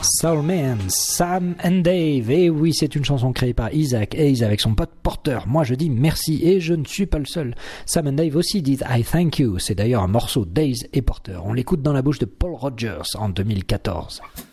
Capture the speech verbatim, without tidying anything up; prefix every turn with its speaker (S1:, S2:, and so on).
S1: Soul Man, Sam and Dave. Et oui, c'est une chanson créée par Isaac Hayes avec son pote Porter. Moi, je dis merci et je ne suis pas le seul. Sam and Dave aussi disent I thank you. C'est d'ailleurs un morceau d'Hayes et Porter. On l'écoute dans la bouche de Paul Rogers en deux mille quatorze.